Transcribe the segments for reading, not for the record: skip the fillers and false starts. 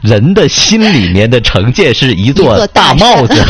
人的心里面的成见是一座大帽子。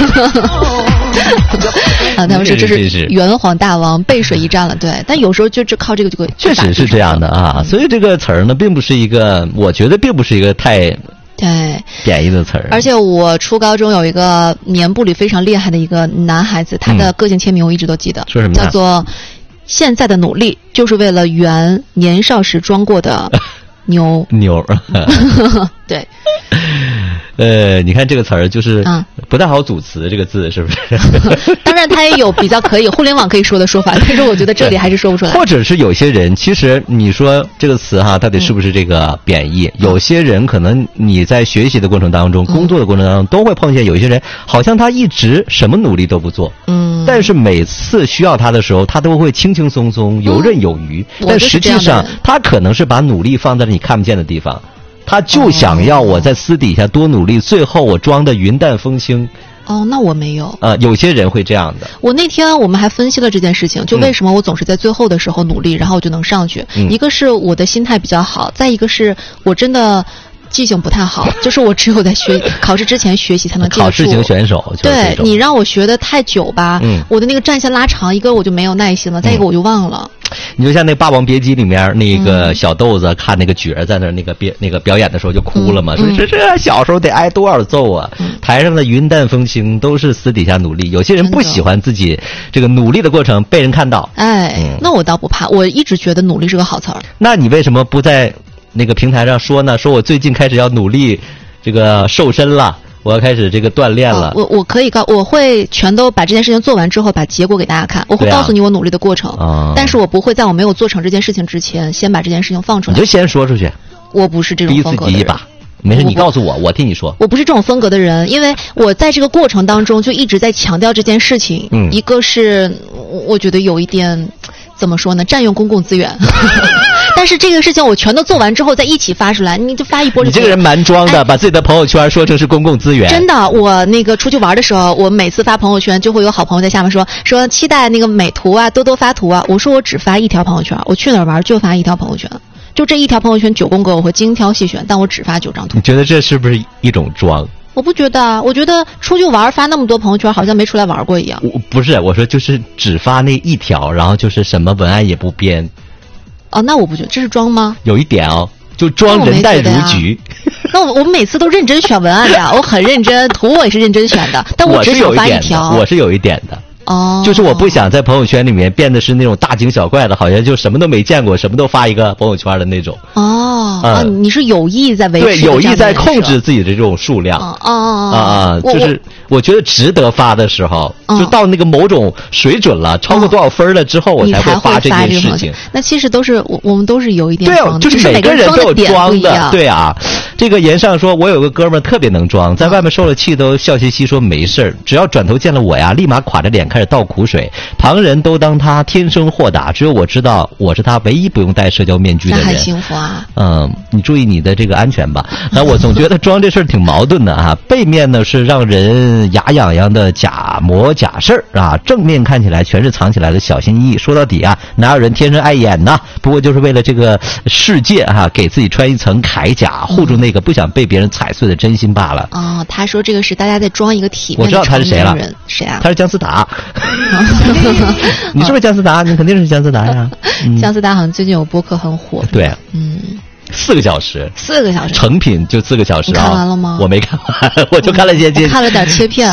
啊，他们说这是元皇大王背水一战了，对。但有时候就只靠这个就确实是这样的啊。所以这个词儿呢，并不是一个，我觉得并不是一个太对贬义的词儿。 而且我初高中有一个棉布里非常厉害的一个男孩子，他的个性签名我一直都记得， 说什么？ 叫做现在的努力就是为了圆年少时装过的牛。对。 你看这个词儿就是不太好组词，这个字是不是？ 当然，它也有比较可以互联网可以说的说法，但是我觉得这里还是说不出来。 或者是有些人，其实你说这个词哈，到底是不是这个贬义？有些人可能你在学习的过程当中、工作的过程当中，都会碰见有一些人，好像他一直什么努力都不做，但是每次需要他的时候，他都会轻轻松松、游刃有余。但实际上，他可能是把努力放在了你看不见的地方。他就想要我在私底下多努力，最后我装的云淡风轻。 哦，那我没有。 有些人会这样的。 我那天我们还分析了这件事情，就为什么我总是在最后的时候努力，然后我就能上去。一个是我的心态比较好，再一个是我真的记性不太好，就是我只有在考试之前学习才能记住。 考试型选手就是对，你让我学的太久吧，我的那个战线拉长，一个我就没有耐心了，再一个我就忘了。 你就像那《霸王别姬》里面那个小豆子看那个角儿在那个表演的时候就哭了嘛，说这小时候得挨多少揍啊！台上的云淡风轻都是私底下努力，有些人不喜欢自己这个努力的过程被人看到。 那我倒不怕，我一直觉得努力是个好词儿。 那你为什么不在那个平台上说呢？说我最近开始要努力这个瘦身了。我要开始这个锻炼了。 我可以我会全都把这件事情做完之后，把结果给大家看。我会告诉你我努力的过程，但是我不会在我没有做成这件事情之前，先把这件事情放出来。 你就先说出去。 我不是这种风格的人。 逼自己一把。没事，你告诉我，我替你说。 我不是这种风格的人，因为我在这个过程当中就一直在强调这件事情。一个是我觉得有一点怎么说呢，占用公共资源。但是这个事情我全都做完之后再一起发出来，你就发一波。 你这个人蛮装的，把自己的朋友圈说成是公共资源。 真的，我那个出去玩的时候，我每次发朋友圈就会有好朋友在下面说期待那个美图啊，多多发图啊。我说我只发一条朋友圈，我去哪儿玩就发一条朋友圈，就这一条朋友圈9宫格我会精挑细选，但我只发9张图。 你觉得这是不是一种装？ 我不觉得啊，我觉得出去玩发那么多朋友圈，好像没出来玩过一样。 不是，我说就是只发那一条，然后就是什么文案也不编。 哦，那我不觉得这是装吗？ 有一点哦，就装人淡如菊。 那我每次都认真选文案的，我很认真，图我也是认真选的，但我只想发一条。 我是有一点的。就是我不想在朋友圈里面变得是那种大惊小怪的，好像就什么都没见过，什么都发一个朋友圈的那种。 你是有意在维持， 对，有意在控制自己的这种数量。就是我觉得值得发的时候，就到那个某种水准了，超过多少分了之后，我才会发这件事情。 那其实都是我们都是有一点装的，对，就是每个人都有装的，对啊。这个言上说，我有个哥们儿特别能装，在外面受了气都笑嘻嘻说没事儿，只要转头见了我呀，立马垮着脸开始倒苦水，旁人都当他天生豁达，只有我知道我是他唯一不用戴社交面具的人。 那还幸福啊。 你注意你的这个安全吧。那我总觉得装这事儿挺矛盾的啊，背面呢是让人牙痒痒的假模假事儿啊，正面看起来全是藏起来的小心翼翼。说到底啊，哪有人天生爱演呢？不过就是为了这个世界啊，给自己穿一层铠甲，护住那个不想被别人踩碎的真心罢了。 他说这个是大家在装一个体面的。 我知道他是谁了。 谁啊？ 他是姜思达。你是不是姜思达？你肯定是姜思达呀。 姜思达好像最近有播客很火。 对。4个小时 ，4个小时， 成品就4个小时啊！ 你看完了吗？ 我没看完，我就看了看了点切片。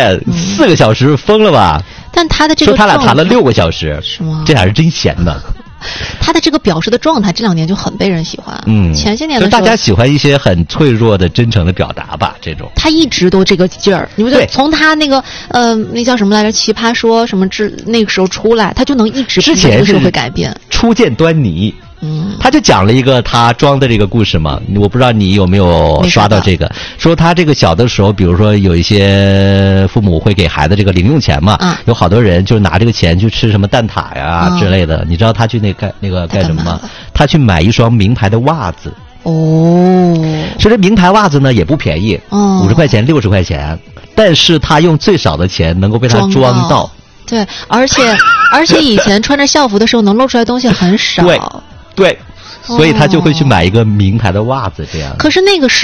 4个小时疯了吧？ 但他的这个说他俩谈了6个小时， 是吗？ 这俩人真闲的。 他的这个表示的状态这2年就很被人喜欢。前些年的时候大家喜欢一些很脆弱的、真诚的表达吧，这种。 他一直都这个劲儿，你不觉得？从他那个那叫什么来着？奇葩说什么那个时候出来，他就能一直之前社会改变， 初见端倪。他就讲了一个他装的这个故事嘛，我不知道你有没有刷到这个，说他这个小的时候，比如说有一些父母会给孩子这个零用钱嘛，有好多人就拿这个钱去吃什么蛋挞呀之类的，你知道他去那个干什么吗？他去买一双名牌的袜子。说这名牌袜子呢也不便宜，50块钱、60块钱，但是他用最少的钱能够被他装到。 对，而且以前穿着校服的时候能露出来的东西很少。 对，所以他就会去买一个名牌的袜子，这样。 可是那个时